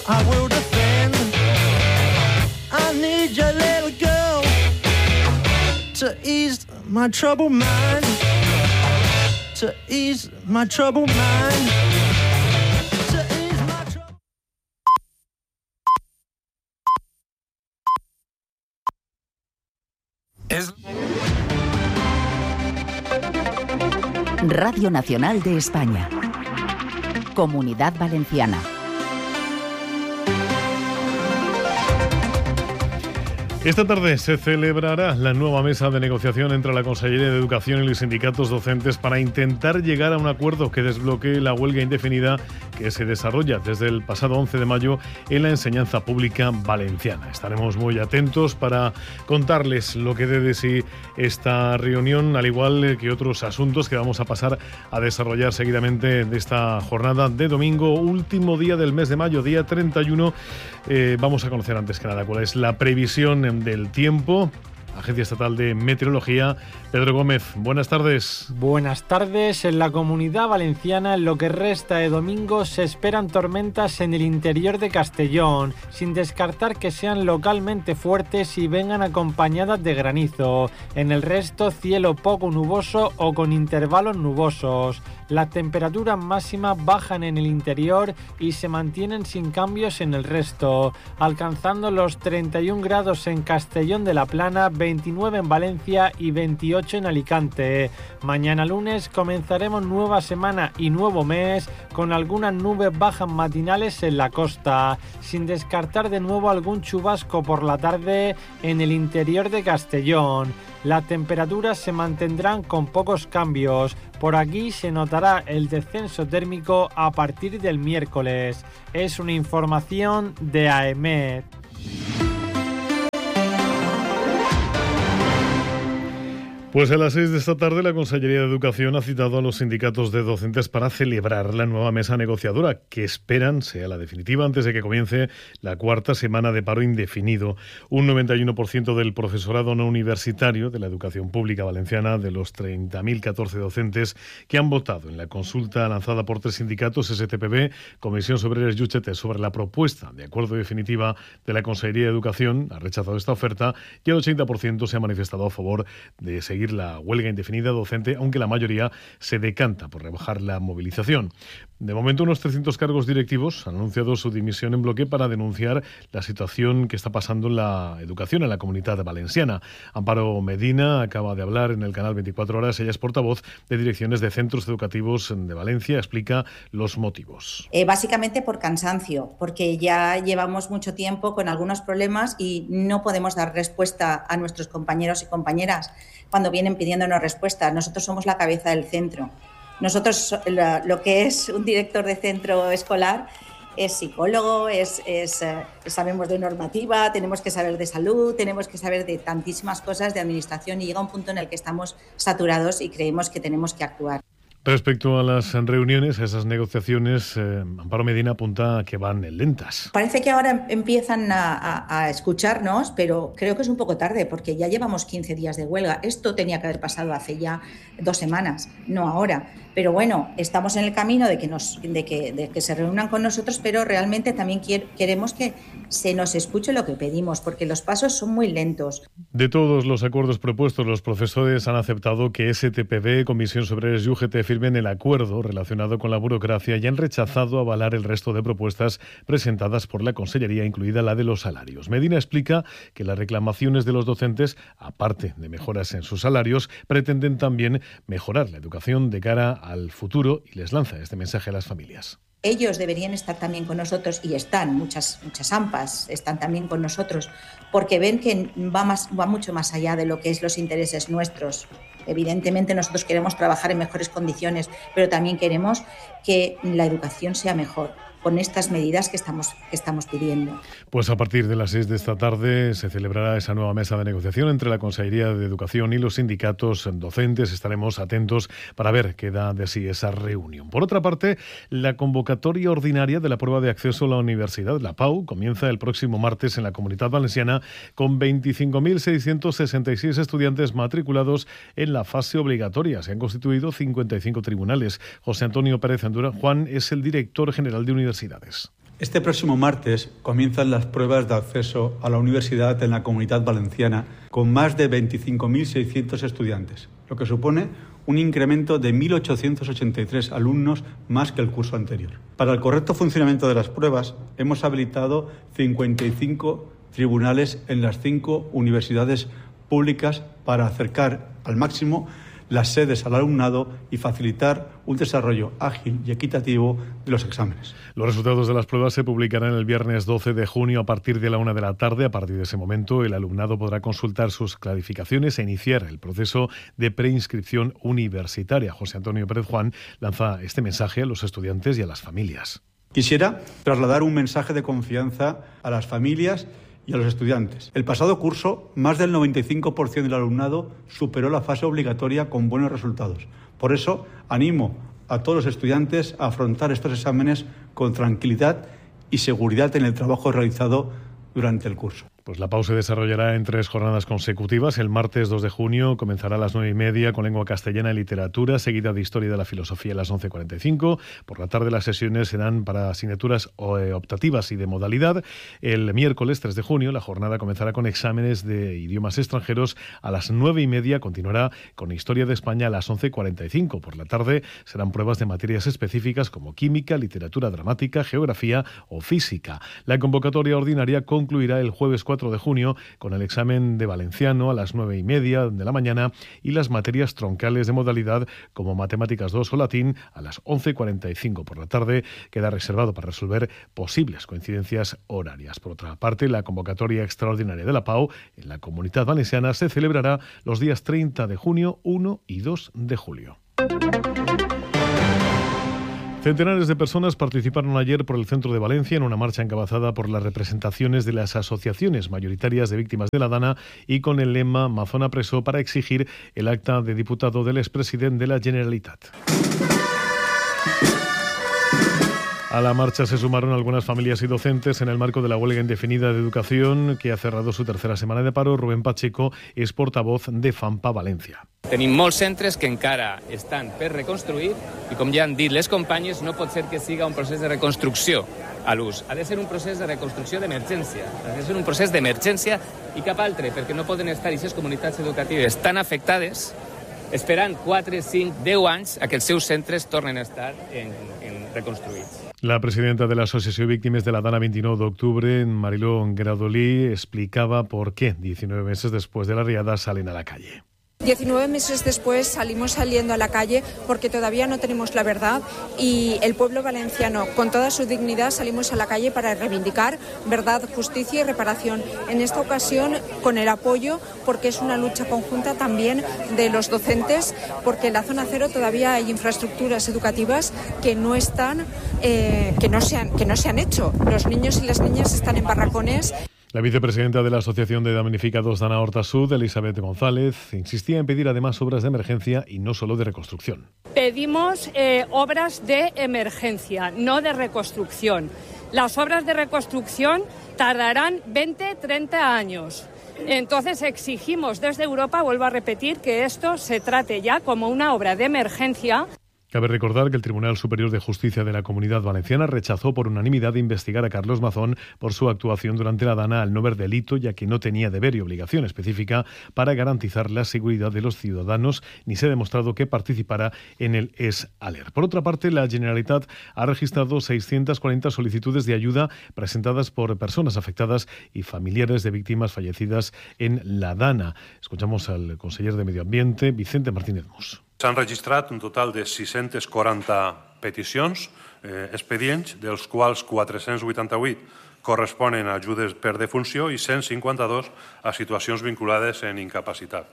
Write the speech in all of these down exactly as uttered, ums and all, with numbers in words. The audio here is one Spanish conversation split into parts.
I will defend. I need your little girl to ease my troubled mind, to ease my troubled mind, to ease my troubled... Es... Radio Nacional de España. Comunidad Valenciana. Esta tarde se celebrará la nueva mesa de negociación entre la Consellería de Educación y los sindicatos docentes para intentar llegar a un acuerdo que desbloquee la huelga indefinida que se desarrolla desde el pasado once de mayo en la enseñanza pública valenciana. Estaremos muy atentos para contarles lo que dé de sí esta reunión, al igual que otros asuntos que vamos a pasar a desarrollar seguidamente de esta jornada de domingo, último día del mes de mayo, día treinta y uno. Eh, vamos a conocer antes que nada cuál es la previsión del tiempo. Agencia Estatal de Meteorología. Pedro Gómez, buenas tardes. Buenas tardes. En la Comunidad Valenciana, en lo que resta de domingo, se esperan tormentas en el interior de Castellón, sin descartar que sean localmente fuertes y vengan acompañadas de granizo. En el resto, cielo poco nuboso o con intervalos nubosos. Las temperaturas máximas bajan en el interior y se mantienen sin cambios en el resto, alcanzando los treinta y un grados en Castellón de la Plana, veintinueve en Valencia y veintiocho en Alicante. Mañana lunes comenzaremos nueva semana y nuevo mes con algunas nubes bajas matinales en la costa, sin descartar de nuevo algún chubasco por la tarde en el interior de Castellón. Las temperaturas se mantendrán con pocos cambios. Por aquí se notará el descenso térmico a partir del miércoles. Es una información de AEMET. Pues a las seis de esta tarde la Consellería de Educación ha citado a los sindicatos de docentes para celebrar la nueva mesa negociadora que esperan sea la definitiva antes de que comience la cuarta semana de paro indefinido. Un noventa y uno por ciento del profesorado no universitario de la educación pública valenciana, de los treinta mil catorce docentes que han votado en la consulta lanzada por tres sindicatos, S T P B, Comissions Obreres y U G T, sobre la propuesta de acuerdo definitiva de la Consellería de Educación, ha rechazado esta oferta y el ochenta por ciento se ha manifestado a favor de seguir la huelga indefinida docente, aunque la mayoría se decanta por rebajar la movilización. De momento, unos trescientos cargos directivos han anunciado su dimisión en bloque para denunciar la situación que está pasando en la educación en la Comunidad Valenciana. Amparo Medina acaba de hablar en el canal veinticuatro horas. Ella es portavoz de direcciones de centros educativos de Valencia. Explica los motivos. Eh, básicamente por cansancio, porque ya llevamos mucho tiempo con algunos problemas y no podemos dar respuesta a nuestros compañeros y compañeras cuando vienen pidiéndonos respuestas. Nosotros somos la cabeza del centro. Nosotros, lo que es un director de centro escolar, es psicólogo, es, es, sabemos de normativa, tenemos que saber de salud, tenemos que saber de tantísimas cosas de administración y llega un punto en el que estamos saturados y creemos que tenemos que actuar. Respecto a las reuniones, a esas negociaciones, eh, Amparo Medina apunta a que van lentas. Parece que ahora empiezan a, a, a escucharnos, pero creo que es un poco tarde porque ya llevamos quince días de huelga. Esto tenía que haber pasado hace ya dos semanas, no ahora. Pero bueno, estamos en el camino de que, nos, de que, de que se reúnan con nosotros, pero realmente también quier, queremos que se nos escuche lo que pedimos, porque los pasos son muy lentos. De todos los acuerdos propuestos, los profesores han aceptado que S T P B, Comissions Obreres y U G T firmen el acuerdo relacionado con la burocracia y han rechazado avalar el resto de propuestas presentadas por la Consellería, incluida la de los salarios. Medina explica que las reclamaciones de los docentes, aparte de mejoras en sus salarios, pretenden también mejorar la educación de cara al futuro y les lanza este mensaje a las familias. Ellos deberían estar también con nosotros y están, muchas, muchas AMPAs están también con nosotros, porque ven que va, más, va mucho más allá de lo que es los intereses nuestros. Evidentemente nosotros queremos trabajar en mejores condiciones, pero también queremos que la educación sea mejor con estas medidas que estamos, que estamos pidiendo. Pues a partir de las seis de esta tarde se celebrará esa nueva mesa de negociación entre la Consellería de Educación y los sindicatos docentes. Estaremos atentos para ver qué da de sí esa reunión. Por otra parte, la convocatoria ordinaria de la prueba de acceso a la universidad, la P A U, comienza el próximo martes en la Comunidad Valenciana con veinticinco mil seiscientos sesenta y seis estudiantes matriculados en la fase obligatoria. Se han constituido cincuenta y cinco tribunales. José Antonio Pérez Andura Juan es el director general de universidades. Este próximo martes comienzan las pruebas de acceso a la universidad en la Comunitat Valenciana con más de veinticinco mil seiscientos estudiantes, lo que supone un incremento de mil ochocientos ochenta y tres alumnos más que el curso anterior. Para el correcto funcionamiento de las pruebas, hemos habilitado cincuenta y cinco tribunales en las cinco universidades públicas para acercar al máximo las sedes al alumnado y facilitar un desarrollo ágil y equitativo de los exámenes. Los resultados de las pruebas se publicarán el viernes doce de junio a partir de la una de la tarde. A partir de ese momento, el alumnado podrá consultar sus clarificaciones e iniciar el proceso de preinscripción universitaria. José Antonio Pérez Juan lanza este mensaje a los estudiantes y a las familias. Quisiera trasladar un mensaje de confianza a las familias y a los estudiantes. El pasado curso, más del noventa y cinco por ciento del alumnado superó la fase obligatoria con buenos resultados. Por eso, animo a todos los estudiantes a afrontar estos exámenes con tranquilidad y seguridad en el trabajo realizado durante el curso. Pues la pausa se desarrollará en tres jornadas consecutivas. El martes dos de junio comenzará a las nueve y media con lengua castellana y literatura, seguida de historia de la filosofía a las once cuarenta y cinco. Por la tarde las sesiones serán para asignaturas optativas y de modalidad. El miércoles tres de junio la jornada comenzará con exámenes de idiomas extranjeros a las nueve y media. Continuará con historia de España a las once cuarenta y cinco. Por la tarde serán pruebas de materias específicas como química, literatura dramática, geografía o física. La convocatoria ordinaria concluirá el jueves cuatro de junio con el examen de valenciano a las nueve y media de la mañana y las materias troncales de modalidad como matemáticas dos o latín a las once cuarenta y cinco. Por la tarde queda reservado para resolver posibles coincidencias horarias. Por otra parte, la convocatoria extraordinaria de la Pau en la Comunitat Valenciana se celebrará los días treinta de junio, uno y dos de julio. Centenares de personas participaron ayer por el centro de Valencia en una marcha encabezada por las representaciones de las asociaciones mayoritarias de víctimas de la Dana y con el lema Mazona preso para exigir el acta de diputado del expresidente de la Generalitat. A la marcha se sumaron algunas familias y docentes en el marco de la huelga indefinida de educación que ha cerrado su tercera semana de paro. Rubén Pacheco és portavoz de FAMPA València. Tenim molts centres que encara estan per reconstruir i, com ja han dit les companyes, no pot ser que siga un procés de reconstrucció a l'ús. Ha de ser un procés de reconstrucció d'emergència. Ha de ser un procés d'emergència i cap altre, perquè no poden estar aquestes comunitats educatives tan afectades esperant quatre, cinc, deu anys a que els seus centres tornen a estar en, en reconstruïts. La presidenta de la Asociación Víctimas de la Dana veintinueve de octubre, Mariló Gradolí, explicaba por qué diecinueve meses después de la riada salen a la calle. diecinueve meses después salimos saliendo a la calle porque todavía no tenemos la verdad y el pueblo valenciano, con toda su dignidad, salimos a la calle para reivindicar verdad, justicia y reparación. En esta ocasión, con el apoyo, porque es una lucha conjunta también de los docentes, porque en la zona cero todavía hay infraestructuras educativas que no están, eh, que no se han, que no se han hecho. Los niños y las niñas están en barracones. La vicepresidenta de la Asociación de Damnificados Dana Horta Sud, Elizabeth González, insistía en pedir además obras de emergencia y no solo de reconstrucción. Pedimos eh, obras de emergencia, no de reconstrucción. Las obras de reconstrucción tardarán veinte, treinta años. Entonces exigimos desde Europa, vuelvo a repetir, que esto se trate ya como una obra de emergencia. Cabe recordar que el Tribunal Superior de Justicia de la Comunidad Valenciana rechazó por unanimidad investigar a Carlos Mazón por su actuación durante la Dana al no ver delito, ya que no tenía deber y obligación específica para garantizar la seguridad de los ciudadanos, ni se ha demostrado que participara en el Es-Aler. Por otra parte, la Generalitat ha registrado seiscientas cuarenta solicitudes de ayuda presentadas por personas afectadas y familiares de víctimas fallecidas en la Dana. Escuchamos al conseller de Medio Ambiente, Vicente Martínez Mus. S'han registrat un total de sis-centes quaranta peticions, eh, expedients, dels quals quatre-cents vuitanta-vuit corresponen a ajudes per defunció i cent cinquanta-dos a situacions vinculades en incapacitat.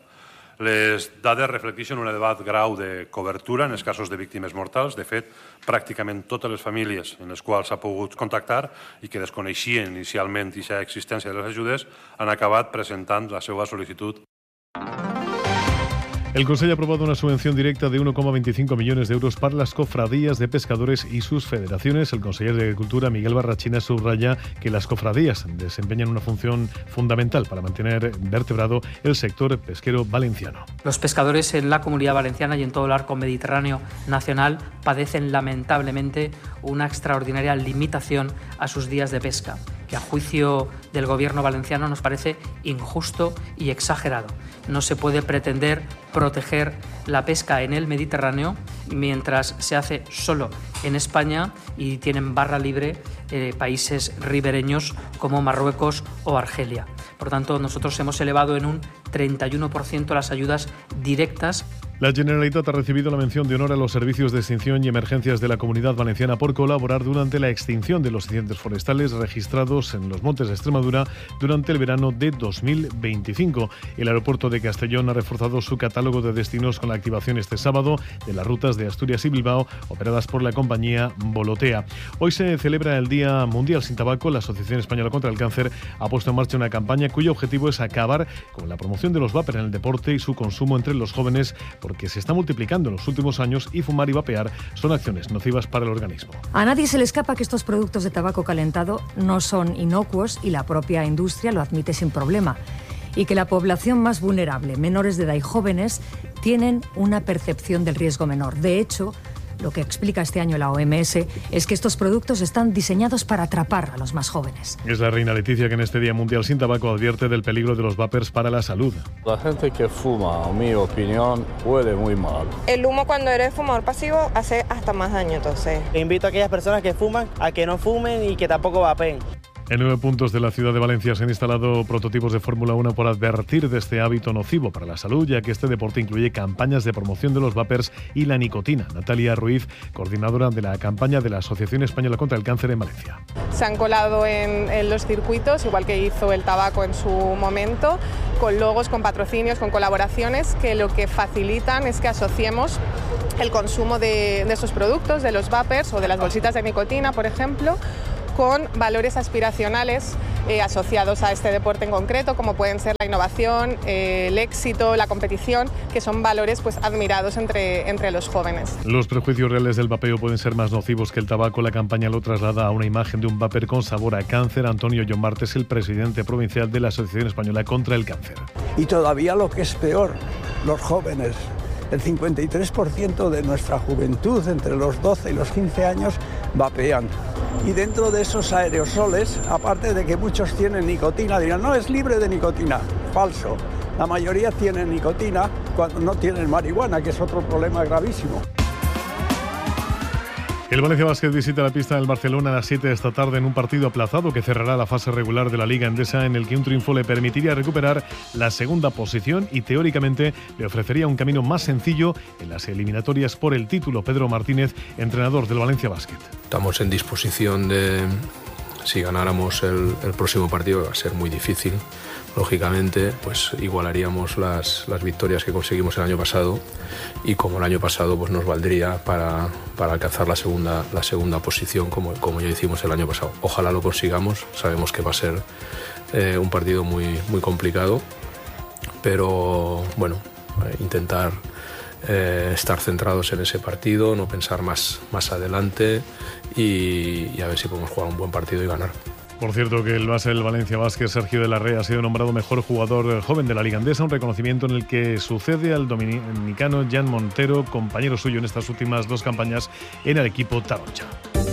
Les dades reflecteixen un elevat grau de cobertura en els casos de víctimes mortals. De fet, pràcticament totes les famílies en les quals s'ha pogut contactar i que desconeixien inicialment aquesta existència de les ajudes han acabat presentant la seva sol·licitud. El Consejo ha aprobado una subvención directa de uno coma veinticinco millones de euros para las cofradías de pescadores y sus federaciones. El consejero de Agricultura, Miguel Barrachina, subraya que las cofradías desempeñan una función fundamental para mantener vertebrado el sector pesquero valenciano. Los pescadores en la Comunidad Valenciana y en todo el arco mediterráneo nacional padecen lamentablemente una extraordinaria limitación a sus días de pesca, que a juicio del gobierno valenciano nos parece injusto y exagerado. No se puede pretender proteger la pesca en el Mediterráneo mientras se hace solo en España y tienen barra libre eh, países ribereños como Marruecos o Argelia. Por tanto, nosotros hemos elevado en un treinta y uno por ciento las ayudas directas. La Generalitat ha recibido la mención de honor a los servicios de extinción y emergencias de la Comunidad Valenciana por colaborar durante la extinción de los incendios forestales registrados en los montes de Extremadura durante el verano de dos mil veinticinco. El aeropuerto de Castellón ha reforzado su catálogo de destinos con la activación este sábado de las rutas de Asturias y Bilbao operadas por la compañía Volotea. Hoy se celebra el Día Mundial sin Tabaco. La Asociación Española contra el Cáncer ha puesto en marcha una campaña cuyo objetivo es acabar con la promoción de los vapers en el deporte y su consumo entre los jóvenes, porque se está multiplicando en los últimos años y fumar y vapear son acciones nocivas para el organismo. A nadie se le escapa que estos productos de tabaco calentado no son inocuos y la propia industria lo admite sin problema. Y que la población más vulnerable, menores de edad y jóvenes, tienen una percepción del riesgo menor. De hecho, lo que explica este año la O M S es que estos productos están diseñados para atrapar a los más jóvenes. Es la reina Leticia que en este Día Mundial sin Tabaco advierte del peligro de los vapers para la salud. La gente que fuma, en mi opinión, huele muy mal. El humo cuando eres fumador pasivo hace hasta más daño, entonces. Invito a aquellas personas que fuman a que no fumen y que tampoco vapeen. En nueve puntos de la ciudad de Valencia se han instalado prototipos de Fórmula uno por advertir de este hábito nocivo para la salud, ya que este deporte incluye campañas de promoción de los vapers y la nicotina. Natalia Ruiz, coordinadora de la campaña de la Asociación Española contra el Cáncer en Valencia. Se han colado en, en los circuitos, igual que hizo el tabaco en su momento, con logos, con patrocinios, con colaboraciones, que lo que facilitan es que asociemos el consumo de, de esos productos, de los vapers o de las bolsitas de nicotina, por ejemplo, con valores aspiracionales eh, asociados a este deporte en concreto, como pueden ser la innovación, eh, el éxito, la competición, que son valores pues admirados entre, entre los jóvenes. Los prejuicios reales del vapeo pueden ser más nocivos que el tabaco. La campaña lo traslada a una imagen de un vapor con sabor a cáncer. Antonio Llombart es el presidente provincial de la Asociación Española contra el Cáncer. Y todavía lo que es peor, los jóvenes. El cincuenta y tres por ciento de nuestra juventud, entre los doce y los quince años, vapean. Y dentro de esos aerosoles, aparte de que muchos tienen nicotina, dirán, no, es libre de nicotina. Falso. La mayoría tienen nicotina cuando no tienen marihuana, que es otro problema gravísimo. El Valencia Basket visita la pista del Barcelona a las siete de esta tarde en un partido aplazado que cerrará la fase regular de la Liga Endesa, en el que un triunfo le permitiría recuperar la segunda posición y teóricamente le ofrecería un camino más sencillo en las eliminatorias por el título. Pedro Martínez, entrenador del Valencia Basket. Estamos en disposición de, si ganáramos el, el próximo partido, va a ser muy difícil. Lógicamente, pues igualaríamos las, las victorias que conseguimos el año pasado y como el año pasado pues nos valdría para, para alcanzar la segunda, la segunda posición como, como ya hicimos el año pasado. Ojalá lo consigamos, sabemos que va a ser eh, un partido muy, muy complicado, pero bueno, eh, intentar eh, estar centrados en ese partido, no pensar más, más adelante y, y a ver si podemos jugar un buen partido y ganar. Por cierto, que el base del Valencia Basket, Sergio de la Rea, ha sido nombrado mejor jugador joven de la Liga Endesa, un reconocimiento en el que sucede al dominicano Jan Montero, compañero suyo en estas últimas dos campañas en el equipo Taroncha.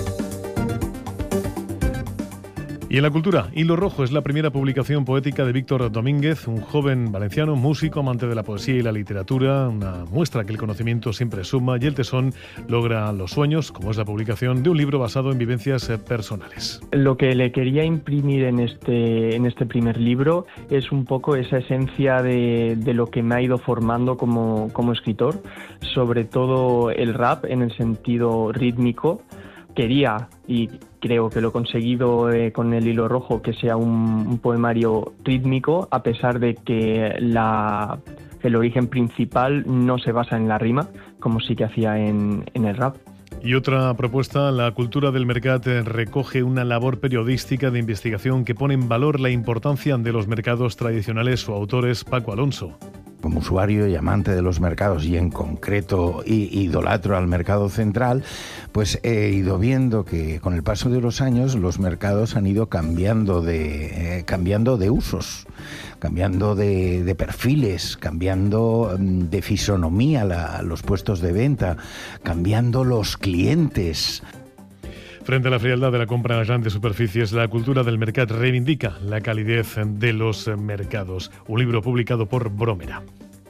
Y en la cultura, Hilo Rojo es la primera publicación poética de Víctor Domínguez, un joven valenciano, músico, amante de la poesía y la literatura, una muestra que el conocimiento siempre suma y el tesón logra los sueños, como es la publicación de un libro basado en vivencias personales. Lo que le quería imprimir en este, en este primer libro es un poco esa esencia de, de lo que me ha ido formando como, como escritor, sobre todo el rap en el sentido rítmico. Quería, y creo que lo he conseguido eh, con el Hilo Rojo, que sea un, un poemario rítmico, a pesar de que la, el origen principal no se basa en la rima, como sí que hacía en, en el rap. Y otra propuesta, La cultura del mercat, recoge una labor periodística de investigación que pone en valor la importancia de los mercados tradicionales. Su autor es Paco Alonso. como usuario y amante de los mercados, y en concreto idolatro al mercado central, pues he ido viendo que con el paso de los años los mercados han ido cambiando de, eh, cambiando de usos, cambiando de, de perfiles, cambiando de fisonomía la, los puestos de venta, cambiando los clientes. Frente a la frialdad de la compra en las grandes superficies, la cultura del mercat reivindica la calidez de los mercados. Un libro publicado por Bromera.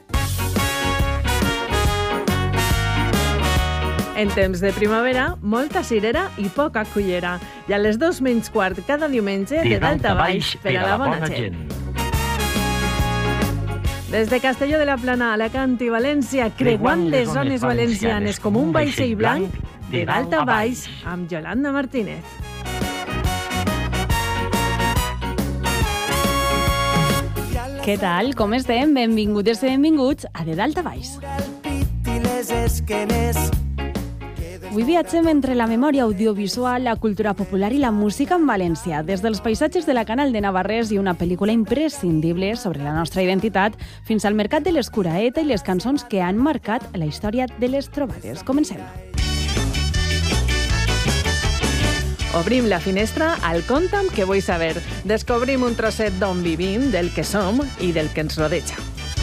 En temps de primavera, molta cirera i poca cullera. I a les dos menys quart cada diumenge, de dalt a baix, per a la bona gent. Des de Castelló de la Plana, Alacant i València, creuant les zones valencianes com un vaixell blanc, de dalt a baix, amb Yolanda Martínez. Què tal? Com estem? Benvingudes i benvinguts a De dalt a baix. Avui viatgem entre la memòria audiovisual, la cultura popular i la música en valencià, des dels paisatges de la Canal de Navarrés i una pel·lícula imprescindible sobre la nostra identitat, fins al mercat de l'Escuraeta i les cançons que han marcat la història de les trobades. Comencem. Obrim la finestra al Conta'm que vull saber. Descobrim un trosset d'on vivim, del que som i del que ens rodeja.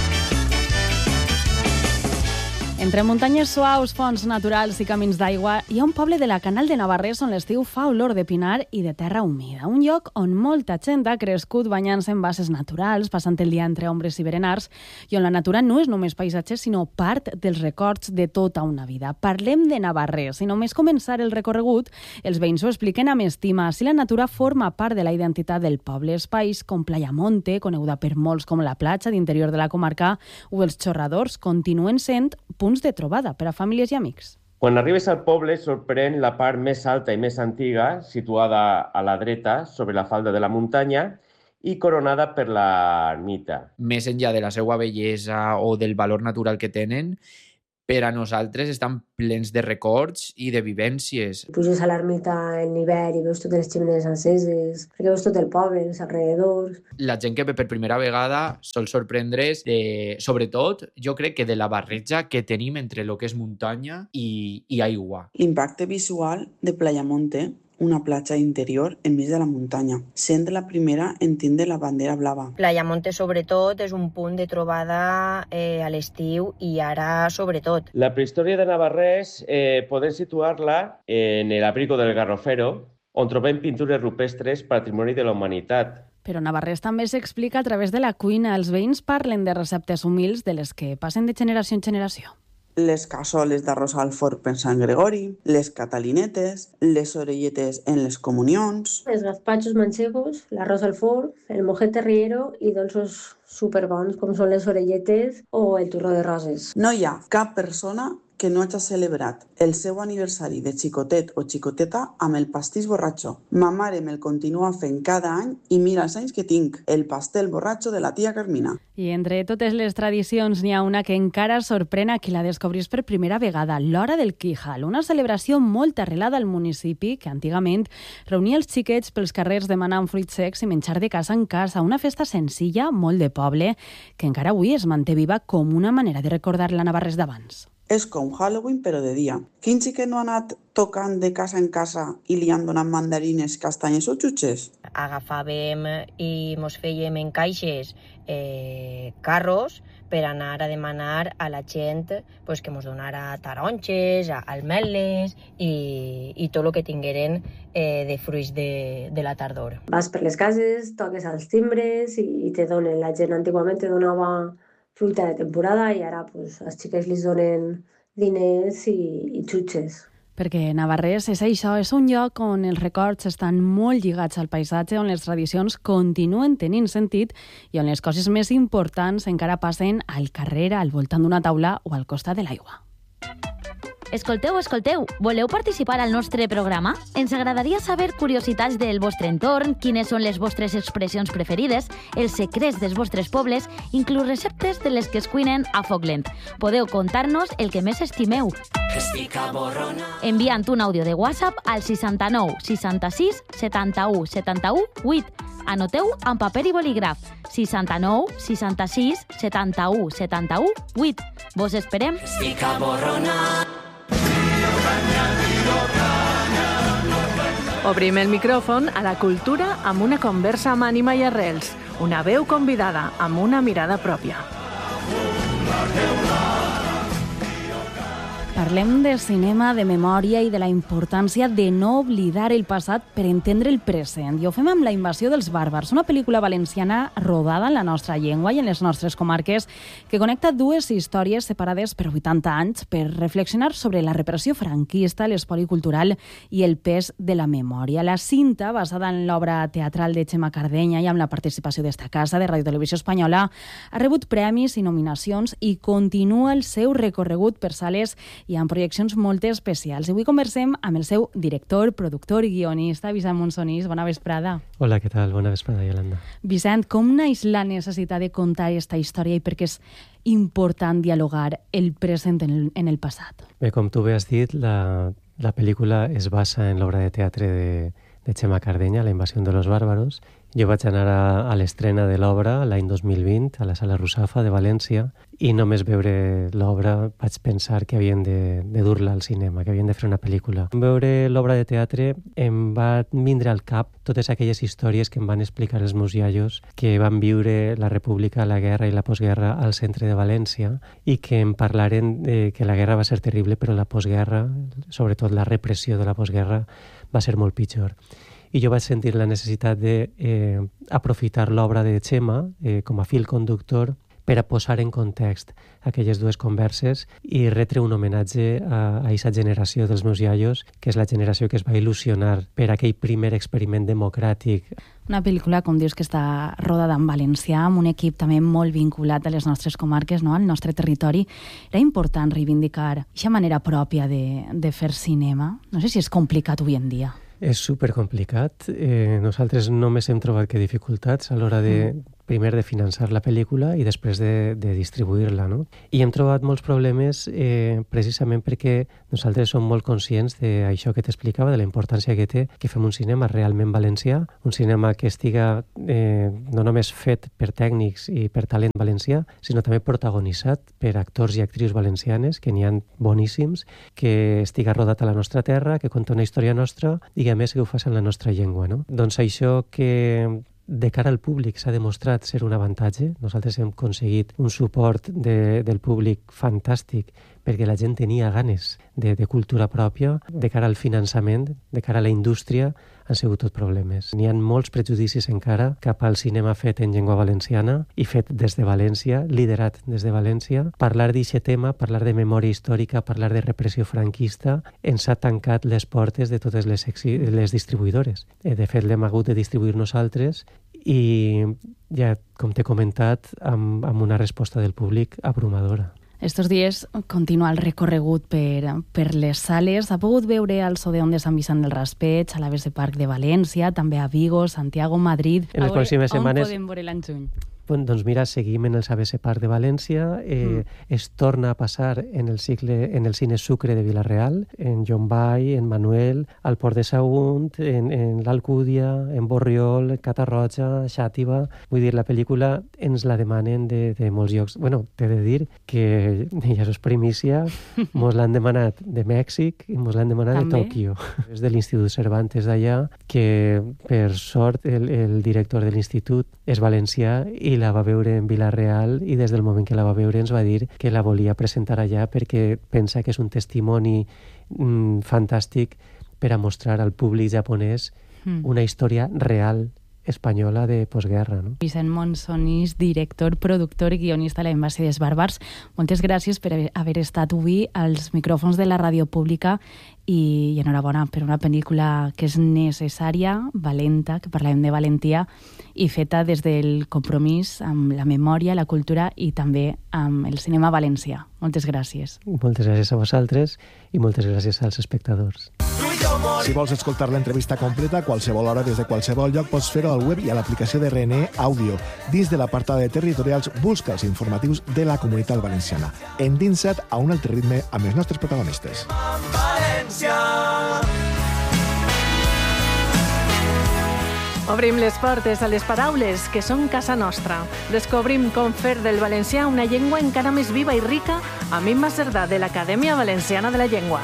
Entre muntanyes suaus, fonts naturals i camins d'aigua, hi ha un poble de la Canal de Navarrés on l'estiu fa olor de pinar i de terra humida. Un lloc on molta gent ha crescut banyant-se en basses naturals, passant el dia entre ombres i berenars, i on la natura no és només paisatge, sinó part dels records de tota una vida. Parlem de Navarrés, i només començar el recorregut, els veïns ho expliquen amb estima. Si la natura forma part de la identitat del poble, espais com Playamonte, coneguda per molts com la platja d'interior de la comarca, o els xorradors, continuen sent punts de trobada per a famílies i amics. Quan arribes al poble sorprèn la part més alta i més antiga, situada a la dreta, sobre la falda de la muntanya, i coronada per l'ermita. Més enllà de la seva bellesa o del valor natural que tenen, per a nosaltres estan plens de records i de vivències. Puges a l'ermita en hivern i veus totes les xemeneies enceses, perquè veus tot el poble, els alrededors. La gent que ve per primera vegada sol sorprendre's, de, sobretot, jo crec que de la barreja que tenim entre el que és muntanya i, i aigua. L'impacte visual de Playamonte, una platja interior enmig de la muntanya, sent la primera en tindre la bandera blava. Playamonte, sobretot, és un punt de trobada eh, a l'estiu i ara, sobretot. La prehistòria de Navarrés eh, podem situar-la en l'Abrigo del Garrofero, on trobem pintures rupestres patrimoni de la humanitat. Però Navarrés també s'explica a través de la cuina. Els veïns parlen de receptes humils de les que passen de generació en generació. Les cassoles d'arròs al forn per Sant Gregori, les catalinetes, les orelletes en les comunions. Els gazpachos manchegos, l'arròs al forn, el mojet terriero i dolços superbons com són les orelletes o el turró de roses. No hi ha cap persona que no hagi celebrat el seu aniversari de xicotet o xicoteta amb el pastís borratxo. Ma mare me'l continua fent cada any i mira els anys que tinc, el pastel borratxo de la tia Carmina. I entre totes les tradicions n'hi ha una que encara sorprèn a qui la descobrís per primera vegada, l'Hora del Quijal, una celebració molt arrelada al municipi que antigament reunia els xiquets pels carrers demanant fruits secs i menjar de casa en casa, una festa senzilla, molt de poble, que encara avui es manté viva com una manera de recordar la Navarrés d'abans. És com Halloween, però de dia. Quin xiquet no ha anat tocant de casa en casa i li han donat mandarines, castanyes o xutxes? Agafàvem i mos fèiem en caixes eh, carros per anar a demanar a la gent pues, que mos donara taronges, almeles i, i tot el que tingueren eh, de fruits de, de la tardor. Vas per les cases, toques als timbres i, i te donen. La gent antigament te donava fruita de temporada i ara pues, als xiquets li donen diners i, i xutxes. Perquè Navarrés és això, és un lloc on els records estan molt lligats al paisatge, on les tradicions continuen tenint sentit i on les coses més importants encara passen al carrer, al voltant d'una taula o al costat de l'aigua. Escolteu, escolteu, voleu participar al nostre programa? Ens agradaria saber curiositats del vostre entorn, quines són les vostres expressions preferides, els secrets dels vostres pobles, inclús receptes de les que es cuinen a foc lent. Podeu contar-nos el que més estimeu. Enviant un àudio de WhatsApp al seixanta-nou seixanta-sis setanta-u setanta-u vuit. Anoteu amb paper i bolígraf. seixanta-nou seixanta-sis setanta-u setanta-u vuit. Vos esperem. Estic aborronat. Obrim el micròfon a la cultura amb una conversa amb ànima i arrels. Una veu convidada amb una mirada pròpia. Parlem de cinema, de memòria i de la importància de no oblidar el passat per entendre el present. I ho fem amb La invasió dels bàrbars, una pel·lícula valenciana rodada en la nostra llengua i en les nostres comarques que connecta dues històries separades per vuitanta anys per reflexionar sobre la repressió franquista, l'espoli cultural i el pes de la memòria. La cinta, basada en l'obra teatral de Txema Cardenya i amb la participació d'esta casa de Ràdio Televisió Espanyola, ha rebut premis i nominacions i continua el seu recorregut per sales i amb projeccions molt especials. I avui conversem amb el seu director, productor i guionista, Vicent Monsonís. Bona vesprada. Hola, què tal? Bona vesprada, Yolanda. Vicent, com naix la necessitat de contar aquesta història i per què és important dialogar el present en el, en el passat? Bé, com tu bé has dit, la, la pel·lícula es basa en l'obra de teatre de, de Txema Cardenya, La invasió de los bárbaros. Jo vaig anar a, a l'estrena de l'obra l'any dos mil vint a la Sala Rusafa de València i només veure l'obra vaig pensar que havien de, de dur-la al cinema, que havien de fer una pel·lícula. En veure l'obra de teatre em va vindre al cap totes aquelles històries que em van explicar els meus iaios que van viure la República, la guerra i la postguerra al centre de València i que em parlaren de que la guerra va ser terrible però la postguerra, sobretot la repressió de la postguerra, va ser molt pitjor. I jo vaig sentir la necessitat d'aprofitar eh, l'obra de Txema eh, com a fil conductor per a posar en context aquelles dues converses i retre un homenatge a aquesta generació dels meus iaios, que és la generació que es va il·lusionar per aquell primer experiment democràtic. Una pel·lícula, com dius, que està rodada en valencià, amb un equip també molt vinculat a les nostres comarques, no? Al nostre territori. Era important reivindicar aquesta manera pròpia de, de fer cinema. No sé si és complicat avui en dia. És supercomplicat. Eh, nosaltres només hem trobat que dificultats a l'hora de, mm. primer de finançar la pel·lícula i després de, de distribuir-la, no? I hem trobat molts problemes eh, precisament perquè nosaltres som molt conscients d'això que t'explicava, de la importància que té que fem un cinema realment valencià, un cinema que estiga eh, no només fet per tècnics i per talent valencià, sinó també protagonitzat per actors i actrius valencianes, que n'hi ha boníssims, que estiga rodat a la nostra terra, que conta una història nostra i a més que ho fas en la nostra llengua, no? Doncs això que de cara al públic s'ha demostrat ser un avantatge. Nosaltres hem aconseguit un suport de, del públic fantàstic perquè la gent tenia ganes de, de cultura pròpia. De cara al finançament, de cara a la indústria, han sigut tot problemes. N'hi ha molts prejudicis encara cap al cinema fet en llengua valenciana i fet des de València, liderat des de València. Parlar d'aquest tema, parlar de memòria històrica, parlar de repressió franquista, ens ha tancat les portes de totes les, les distribuïdores. De fet, l'hem hagut de distribuir nosaltres i ja, com t'he comentat, amb, amb una resposta del públic abrumadora. Estos dies continua el recorregut per, per les sales. Ha pogut veure al Sodeón de Sant Vicent del Raspeig, a l'A B C Park de València, també a Vigo, Santiago, Madrid. En les pròximes setmanes... On podem veure l'any juny? Doncs mira, seguim en el A B C Park de València, eh, mm. es torna a passar en el cicle, en el cine Sucre de Vila-real, en Llombai, en Manuel, al Port de Sagunt, en, en l'Alcúdia, en Borriol, Catarroja, Xàtiva. Vull dir, la pel·lícula ens la demanen de, de molts llocs. Bueno, t'he de dir que ja és primícia, mos l'han demanat de Mèxic i mos l'han demanat també? De Tòquio. És de l'Institut Cervantes d'allà, que per sort el, el director de l'institut és valencià i la va veure en Vila-real i des del moment que la va veure ens va dir que la volia presentar allà perquè pensa que és un testimoni mm, fantàstic per a mostrar al públic japonès mm. una història real espanyola de postguerra. No? Vicent Monsonís, director, productor i guionista de La Invasió dels Bàrbars, moltes gràcies per haver estat avui als micròfons de la ràdio pública i, i enhorabona per una pel·lícula que és necessària, valenta, que parlem de valentia, i feta des del compromís amb la memòria, la cultura i també amb el cinema valencià. Moltes gràcies. Moltes gràcies a vosaltres i moltes gràcies als espectadors. Si vols escoltar l'entrevista completa a qualsevol hora des de qualsevol lloc, pots fer-ho al web i a l'aplicació de R N E Audio. Dins de l'apartat de territorials, busca els informatius de la Comunitat Valenciana. Endinsa't a un altre ritme amb els nostres protagonistes. Obrim les portes a les paraules que són casa nostra. Descobrim com fer del valencià una llengua encara més viva i rica amb Imma Cerdà, de l'Acadèmia Valenciana de la Llengua.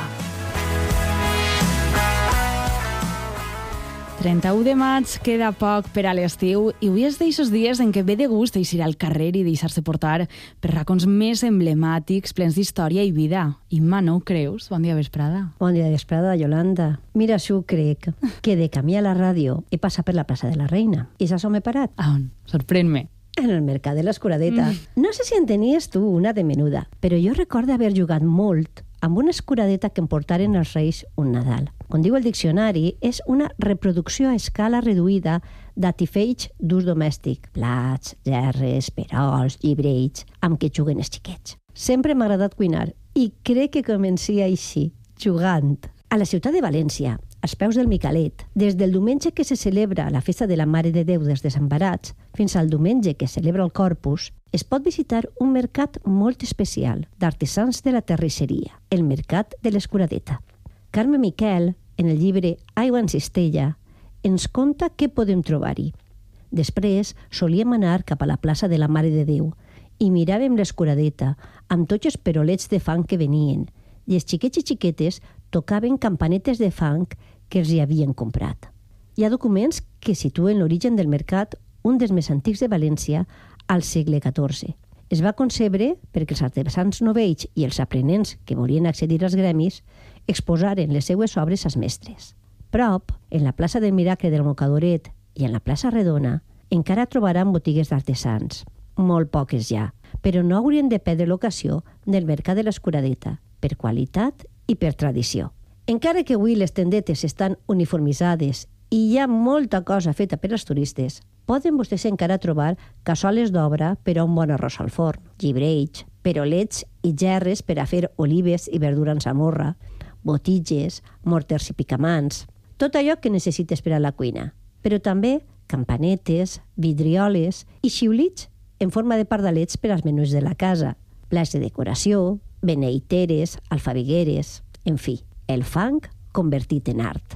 trenta-u de maig, queda poc per a l'estiu i avui és d'eixos dies en què ve de gust eixir al carrer i deixar-se portar per racons més emblemàtics, plens d'història i vida. Imma, no ho creus? Bon dia, vesprada. Bon dia, vesprada, Yolanda. Mira, si ho crec, que de camí a la ràdio he passat per la plaça de la Reina. I saps on m'he parat? A on? Sorprèn-me. En el mercat de l'Escuradeta. Mm. No sé si en tenies tu una de menuda, però jo recordo haver jugat molt amb una escuradeta que em portaren els Reis un Nadal. Com diu el diccionari, és una reproducció a escala reduïda d'artifeix d'ús domèstic. Plats, gerres, perols, llibreig, amb què juguen els xiquets. Sempre m'ha agradat cuinar i crec que comencia així, jugant. A la ciutat de València, als peus del Micalet, des del diumenge que se celebra la festa de la Mare de Déu dels Desemparats fins al diumenge que celebra el Corpus, es pot visitar un mercat molt especial d'artesans de la terrisseria, el Mercat de l'Escuradeta. Carme Miquel, en el llibre Aigua en cistella, ens conta què podem trobar-hi. Després solíem anar cap a la plaça de la Mare de Déu i miràvem l'escuradeta amb tots els perolets de fang que venien i els xiquets i xiquetes tocaven campanetes de fang que els hi havien comprat. Hi ha documents que situen l'origen del mercat, un dels més antics de València, al segle catorze. Es va concebre perquè els artesans novells i els aprenents que volien accedir als gremis exposaren les seues obres als mestres. Prop, en la plaça del Miracle del Mocadoret i en la plaça Redona, encara trobaran botigues d'artesans. Molt poques ja, però no haurien de perdre l'ocasió del mercat de l'Escuradeta, per qualitat i per tradició. Encara que avui les tendetes estan uniformitzades i hi ha molta cosa feta per als turistes, poden vostès encara trobar cassoles d'obra per a un bon arròs al forn, llibreig, perolets i gerres per a fer olives i verdura en samorra, botitges, morters i picamans, tot allò que necessites per a la cuina, però també campanetes, vidrioles i xiulits en forma de pardalets per als menús de la casa, plats de decoració, beneiteres, alfabigueres, en fi, el fang convertit en art.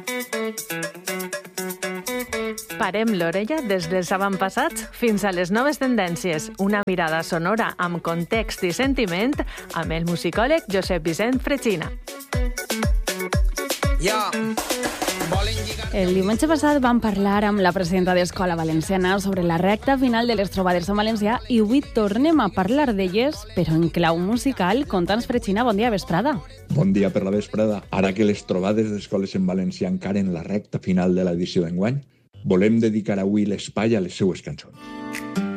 Parem l'orella des dels avantpassats fins a les noves tendències. Una mirada sonora amb context i sentiment amb el musicòleg Josep Vicent Fretxina. El diumenge passat vam parlar amb la presidenta d'Escola Valenciana sobre la recta final de les trobades en valencià i avui tornem a parlar d'elles, però en clau musical. Conta'ns, Fretxina, bon dia, vesprada. Bon dia per la vesprada. Ara que les trobades d'escoles en valencià encara en la recta final de l'edició d'enguany, volem dedicar avui l'espai a les seues cançons.